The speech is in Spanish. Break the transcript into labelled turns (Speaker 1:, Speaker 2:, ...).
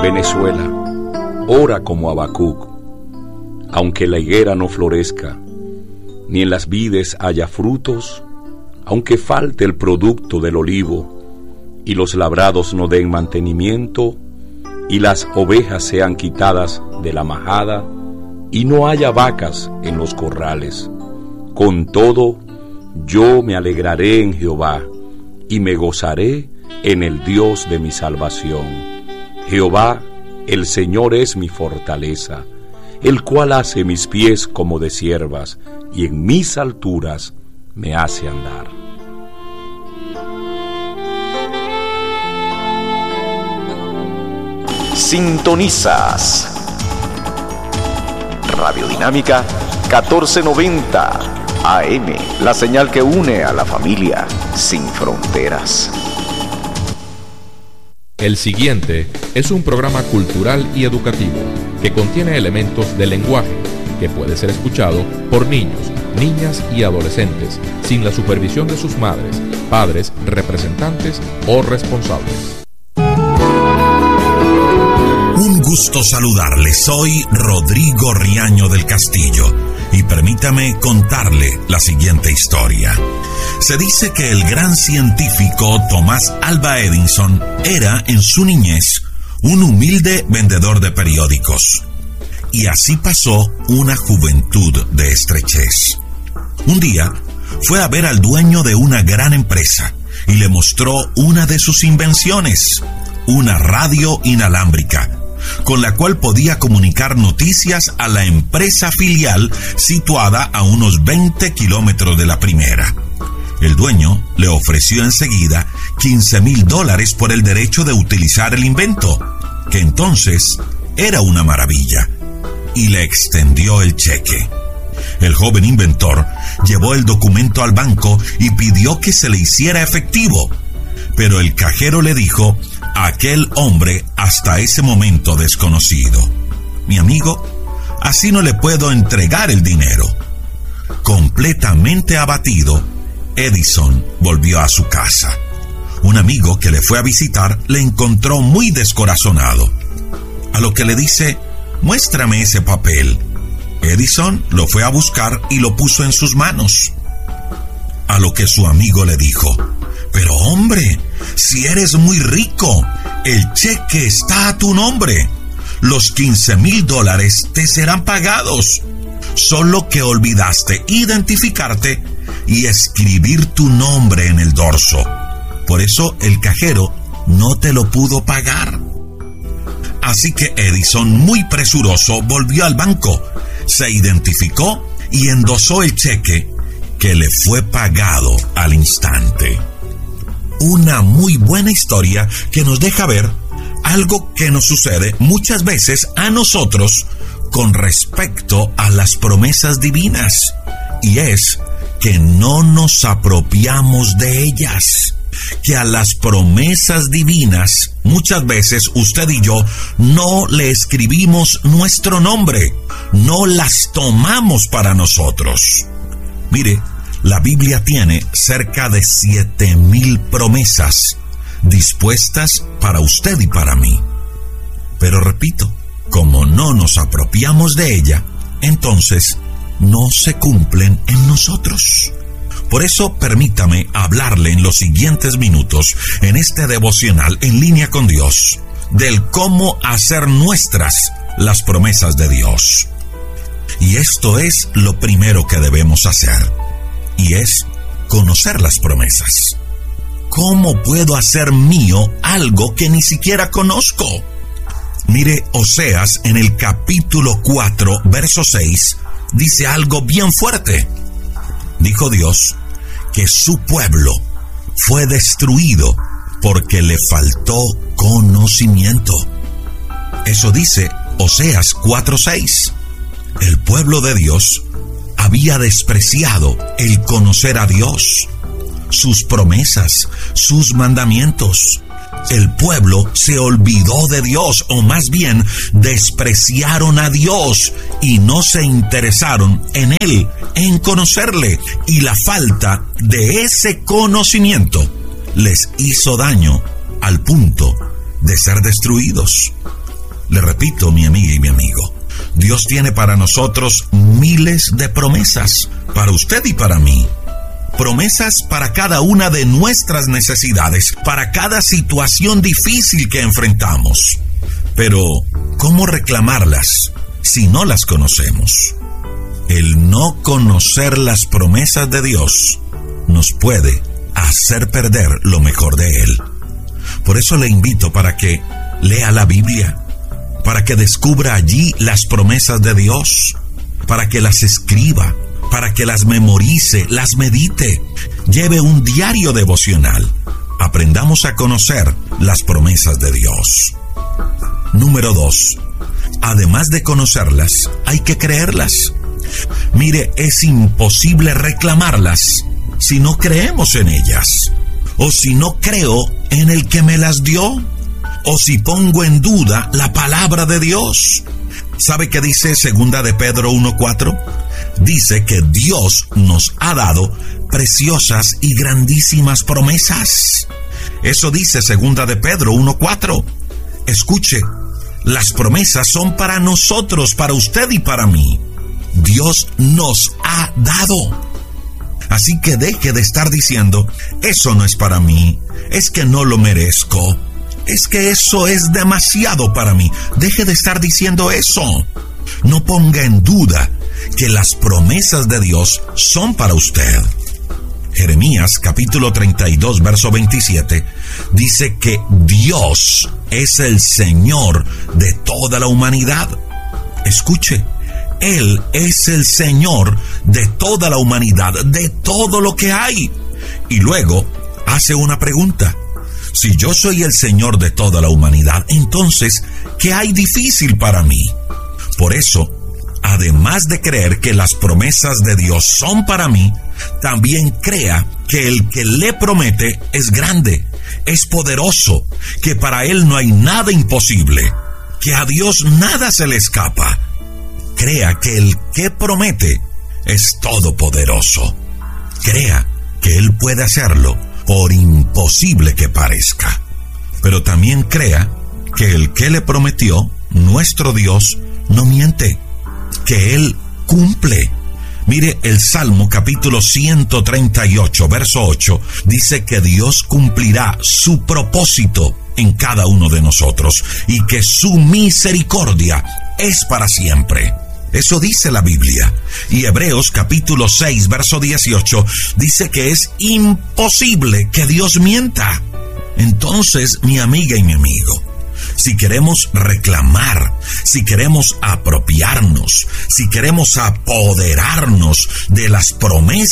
Speaker 1: Venezuela, ora como Habacuc. Aunque la higuera no florezca, ni en las vides haya frutos, aunque falte el producto del olivo, y los labrados no den mantenimiento, y las ovejas sean quitadas de la majada, y no haya vacas en los corrales. Con todo, yo me alegraré en Jehová, y me gozaré en el Dios de mi salvación. Jehová, el Señor es mi fortaleza, el cual hace mis pies como de ciervas, y en mis alturas me hace andar.
Speaker 2: Sintonizas Radio Dinámica 1490 AM, la señal que une a la familia sin fronteras.
Speaker 3: El siguiente es un programa cultural y educativo que contiene elementos de lenguaje que puede ser escuchado por niños, niñas y adolescentes sin la supervisión de sus madres, padres, representantes o responsables.
Speaker 4: Un gusto saludarle, soy Rodrigo Riaño del Castillo y permítame contarle la siguiente historia. Se dice que el gran científico Thomas Alva Edison era en su niñez un humilde vendedor de periódicos. Y así pasó una juventud de estrechez. Un día fue a ver al dueño de una gran empresa y le mostró una de sus invenciones, una radio inalámbrica, con la cual podía comunicar noticias a la empresa filial situada a unos 20 kilómetros de la primera. El dueño le ofreció enseguida $15,000 por el derecho de utilizar el invento, que entonces era una maravilla, y le extendió el cheque. El joven inventor llevó el documento al banco y pidió que se le hiciera efectivo, pero el cajero le dijo a aquel hombre hasta ese momento desconocido: mi amigo, así no le puedo entregar el dinero. Completamente abatido, Edison volvió a su casa. Un amigo que le fue a visitar le encontró muy descorazonado, a lo que le dice: muéstrame ese papel. Edison lo fue a buscar y lo puso en sus manos, a lo que su amigo le dijo: pero hombre, si eres muy rico, el cheque está a tu nombre. Los $15,000 te serán pagados. Solo que olvidaste identificarte y escribir tu nombre en el dorso. Por eso el cajero no te lo pudo pagar. Así que Edison, muy presuroso, volvió al banco, se identificó y endosó el cheque, que le fue pagado al instante. Una muy buena historia que nos deja ver algo que nos sucede muchas veces a nosotros con respecto a las promesas divinas, y es que no nos apropiamos de ellas, que a las promesas divinas muchas veces usted y yo no le escribimos nuestro nombre, no las tomamos para nosotros. Mire, la Biblia tiene cerca de 7,000 promesas dispuestas para usted y para mí. Pero repito, como no nos apropiamos de ella, entonces no se cumplen en nosotros. Por eso permítame hablarle en los siguientes minutos, en este devocional En Línea con Dios, del cómo hacer nuestras las promesas de Dios. Y esto es lo primero que debemos hacer, y es conocer las promesas. ¿Cómo puedo hacer mío algo que ni siquiera conozco? Mire, Oseas en el capítulo 4, verso 6, dice algo bien fuerte. Dijo Dios que su pueblo fue destruido porque le faltó conocimiento. Eso dice Oseas 4:6. El pueblo de Dios había despreciado el conocer a Dios, sus promesas, sus mandamientos. El pueblo se olvidó de Dios, o más bien despreciaron a Dios y no se interesaron en Él, en conocerle, y la falta de ese conocimiento les hizo daño al punto de ser destruidos. Le repito, mi amiga y mi amigo, Dios tiene para nosotros miles de promesas, para usted y para mí. Promesas para cada una de nuestras necesidades, para cada situación difícil que enfrentamos. Pero, ¿cómo reclamarlas si no las conocemos? El no conocer las promesas de Dios nos puede hacer perder lo mejor de Él. Por eso le invito para que lea la Biblia, para que descubra allí las promesas de Dios, para que las escriba, para que las memorice, las medite, lleve un diario devocional. Aprendamos a conocer las promesas de Dios. Número 2. Además de conocerlas, hay que creerlas. Mire, es imposible reclamarlas si no creemos en ellas, o si no creo en el que me las dio, o si pongo en duda la palabra de Dios. ¿Sabe qué dice 2 de Pedro 1:4? Dice que Dios nos ha dado preciosas y grandísimas promesas. Eso dice 2 de Pedro 1:4. Escuche, las promesas son para nosotros, para usted y para mí. Dios nos ha dado. Así que deje de estar diciendo, eso no es para mí, es que no lo merezco, es que eso es demasiado para mí. Deje de estar diciendo eso. No ponga en duda que las promesas de Dios son para usted. Jeremías capítulo 32 verso 27 dice que Dios es el Señor de toda la humanidad. Escuche, Él es el Señor de toda la humanidad, de todo lo que hay. Y luego hace una pregunta. Si yo soy el Señor de toda la humanidad, entonces, ¿qué hay difícil para mí? Por eso, además de creer que las promesas de Dios son para mí, también crea que el que le promete es grande, es poderoso, que para Él no hay nada imposible, que a Dios nada se le escapa. Crea que el que promete es todopoderoso. Crea que Él puede hacerlo, por imposible que parezca. Pero también crea que el que le prometió, nuestro Dios, no miente, que Él cumple. Mire, el Salmo capítulo 138, verso 8, dice que Dios cumplirá su propósito en cada uno de nosotros y que su misericordia es para siempre. Eso dice la Biblia. Y Hebreos capítulo 6, verso 18, dice que es imposible que Dios mienta. Entonces, mi amiga y mi amigo, si queremos reclamar, si queremos apropiarnos, si queremos apoderarnos de las promesas